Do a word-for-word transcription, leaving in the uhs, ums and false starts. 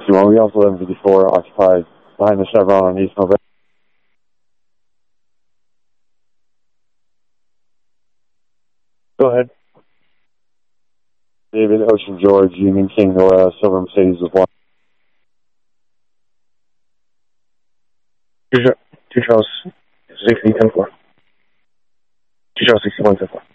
sixty-one. We also eleven fifty-four occupied behind the Chevron on East November. Go ahead. David, Ocean George, Union King, Nora, Silver Mercedes with one. Two Charles, sixty, ten four. Two Charles, sixty-one, ten four.